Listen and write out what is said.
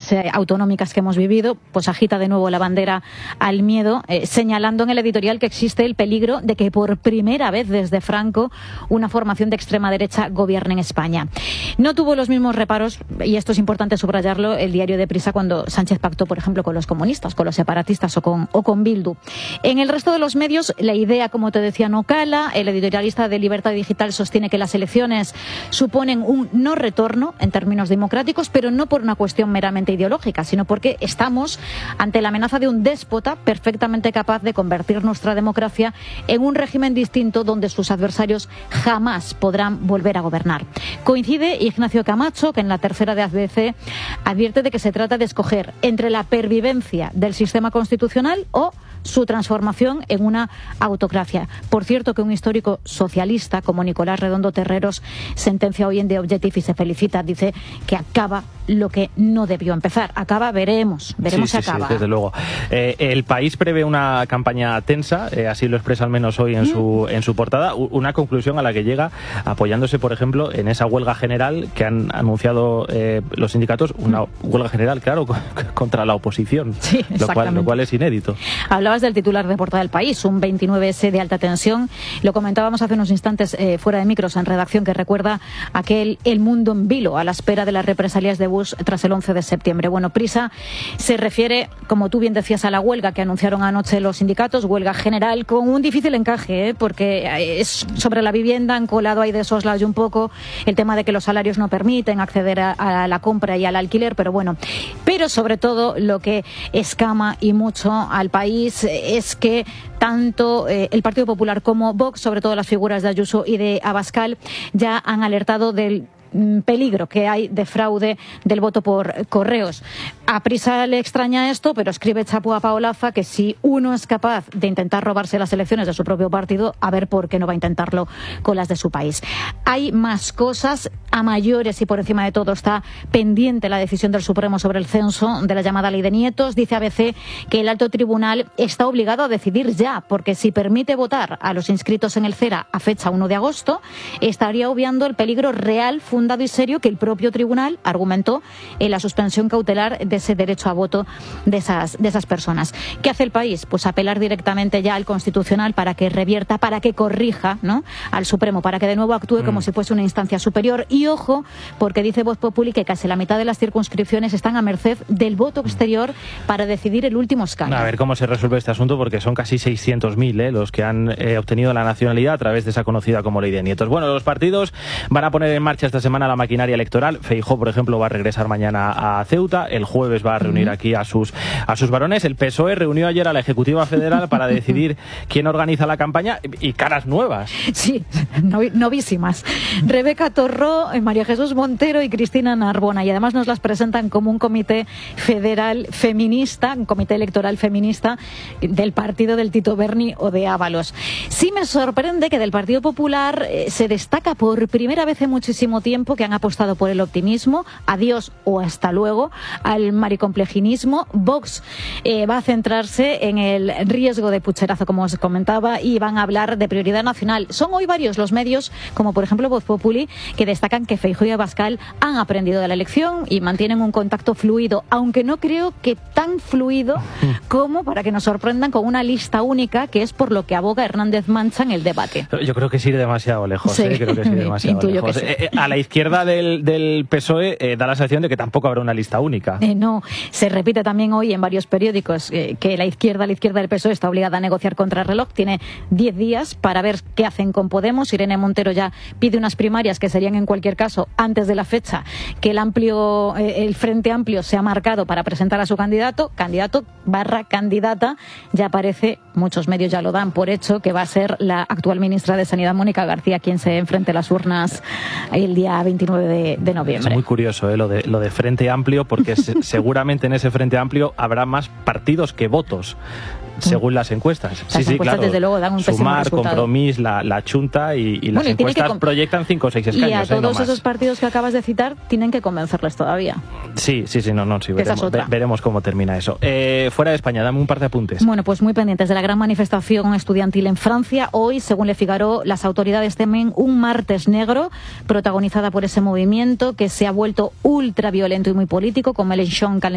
autonómicas que hemos vivido, pues agita de nuevo la bandera al miedo, señalando en el editorial que existe el peligro de que por primera vez desde Franco una formación de extrema derecha gobierne en España. No tuvo los mismos reparos, y esto es importante subrayarlo, el diario de Prisa cuando Sánchez pactó, por ejemplo, con los comunistas, con los separatistas o con Bildu. En el resto de los medios, la idea, como te decía, no cala. El editorialista de Libertad Digital sostiene que las elecciones suponen un no retorno en términos democráticos, pero no por una cuestión meramente ideológica, sino porque estamos ante la amenaza de un déspota perfectamente capaz de convertir nuestra democracia en un régimen distinto donde sus adversarios jamás podrán volver a gobernar. Coincide Ignacio Camacho, que en la tercera de ABC advierte de que se trata de escoger entre la pervivencia del sistema constitucional o su transformación en una autocracia. Por cierto, que un histórico socialista como Nicolás Redondo Terreros sentencia hoy en The Objective y se felicita, dice que acaba lo que no debió empezar. Acaba, veremos si acaba. Sí, desde luego. El País prevé una campaña tensa, así lo expresa al menos hoy en su portada, una conclusión a la que llega apoyándose, por ejemplo, en esa huelga general que han anunciado los sindicatos, una huelga general, claro, contra la oposición, sí, lo cual es inédito. Hablabas del titular de portada del País, un 29S de alta tensión. Lo comentábamos hace unos instantes fuera de micros en redacción, que recuerda aquel El mundo en vilo a la espera de las represalias de Bush tras el 11 de septiembre. Bueno, Prisa se refiere, como tú bien decías, a la huelga que anunciaron anoche los sindicatos, huelga general con un difícil encaje, porque es sobre la vivienda, han colado ahí de soslayo un poco el tema de que los salarios no permiten acceder a la compra y al alquiler, pero bueno. Pero sobre todo lo que escama y mucho al País es que tanto el Partido Popular como Vox, sobre todo las figuras de Ayuso y de Abascal, ya han alertado del peligro que hay de fraude del voto por correos. A Prisa le extraña esto, pero escribe Chapua Paolaza que si uno es capaz de intentar robarse las elecciones de su propio partido, a ver por qué no va a intentarlo con las de su país. Hay más cosas a mayores y por encima de todo está pendiente la decisión del Supremo sobre el censo de la llamada Ley de Nietos. Dice ABC que el alto tribunal está obligado a decidir ya, porque si permite votar a los inscritos en el CERA a fecha 1 de agosto, estaría obviando el peligro real, fundado y serio que el propio tribunal argumentó en la suspensión cautelar de ese derecho a voto de esas personas. ¿Qué hace el País? Pues apelar directamente ya al Constitucional para que revierta, para que corrija, ¿no?, al Supremo, para que de nuevo actúe como si fuese una instancia superior. Y ojo, porque dice Voz Populi que casi la mitad de las circunscripciones están a merced del voto exterior para decidir el último escaño. A ver cómo se resuelve este asunto, porque son casi 600.000 los que han obtenido la nacionalidad a través de esa conocida como Ley de Nietos. Bueno, los partidos van a poner en marcha esta semana la maquinaria electoral. Feijóo, por ejemplo, va a regresar mañana a Ceuta. El jueves va a reunir aquí a sus varones. El PSOE reunió ayer a la Ejecutiva Federal para decidir quién organiza la campaña, y caras nuevas. Sí, novísimas. Rebeca Torró, María Jesús Montero y Cristina Narbona. Y además nos las presentan como un comité federal feminista, un comité electoral feminista del partido del Tito Berni o de Ábalos. Sí me sorprende que del Partido Popular se destaca por primera vez en muchísimo tiempo que han apostado por el optimismo, adiós o hasta luego, al maricomplejinismo. Vox va a centrarse en el riesgo de pucherazo, como os comentaba, y van a hablar de prioridad nacional. Son hoy varios los medios, como por ejemplo Voz Populi, que destacan que Feijóo y Abascal han aprendido de la elección y mantienen un contacto fluido, aunque no creo que tan fluido como para que nos sorprendan con una lista única, que es por lo que aboga Hernández Mancha en el debate. Yo creo que es ir demasiado lejos. Sí. Creo que es ir demasiado lejos. Sí. A la izquierda del PSOE da la sensación de que tampoco habrá una lista única. No, se repite también hoy en varios periódicos que la izquierda del PSOE está obligada a negociar contra el reloj. Tiene 10 días para ver qué hacen con Podemos. Irene Montero ya pide unas primarias que serían en cualquier caso antes de la fecha que el Frente Amplio se ha marcado para presentar a su candidato / candidata. Ya aparece, muchos medios ya lo dan por hecho, que va a ser la actual ministra de Sanidad, Mónica García, quien se enfrente a las urnas el día 29 de noviembre. Es muy curioso lo de Frente Amplio, porque seguramente en ese Frente Amplio habrá más partidos que votos, según las encuestas. Las encuestas, claro, desde luego dan un pésimo Sumar, resultado. Compromís, la Junta y las encuestas proyectan 5 o 6 escaños. Y a todos no esos partidos que acabas de citar tienen que convencerles todavía. Sí, veremos cómo termina eso. Fuera de España, dame un par de apuntes. Bueno, pues muy pendientes de la gran manifestación estudiantil en Francia. Hoy, según Le Figaro, las autoridades temen un martes negro protagonizada por ese movimiento que se ha vuelto ultraviolento y muy político, con Mélenchon